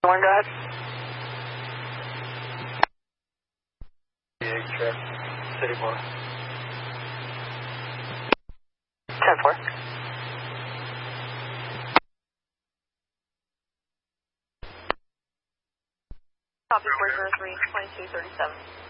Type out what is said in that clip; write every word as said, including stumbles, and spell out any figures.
One, go ahead. Egg check. City boy. ten four. Copy four zero three, twenty-two thirty-seven.